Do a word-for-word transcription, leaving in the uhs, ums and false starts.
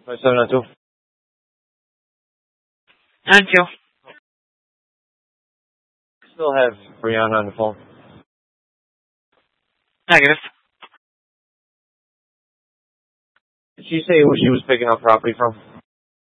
five seven nine two. Thank you. Still have Brianna on the phone. Negative. Did she say who she was picking up property from?